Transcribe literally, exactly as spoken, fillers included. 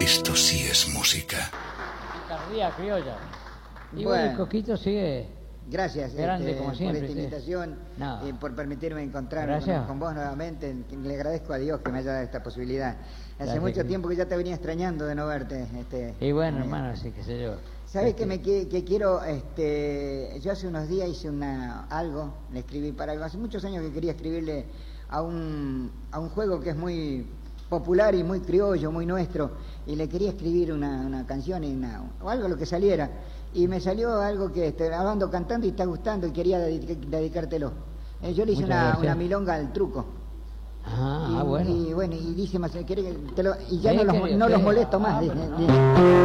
Esto sí es música. Picardía criolla. Y bueno, Bueno. el Coquito sigue Gracias grande este, como siempre. por esta sí. invitación, No. eh, por permitirme encontrarme Gracias. con, con vos nuevamente. Le agradezco a Dios que me haya dado esta posibilidad. Hace Gracias, mucho querido. tiempo que ya te venía extrañando de no verte. Este, Y bueno, eh, hermano, así que sé yo. ¿Sabes Este, que me que, que quiero? Este, yo hace unos días hice una algo, le escribí para algo. Hace muchos años que quería escribirle a un, a un juego que es muy popular y muy criollo, muy nuestro, y le quería escribir una, una canción y una, o algo lo que saliera. Y me salió algo que este, ando cantando y está gustando y quería dedic- dedicártelo. Eh, yo le hice Muchas una, gracias. una milonga al truco. Ah, y, ah, bueno. y bueno, y dice más, ¿quiere que te lo- y ya Sí, no los, querido, no los sí. molesto más. Ah, dice- pero no. dice.